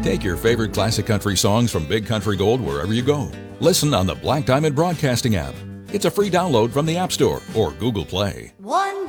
Take your favorite classic country songs from Big Country Gold wherever you go. Listen on the Black Diamond Broadcasting app. It's a free download from the App Store or Google Play. One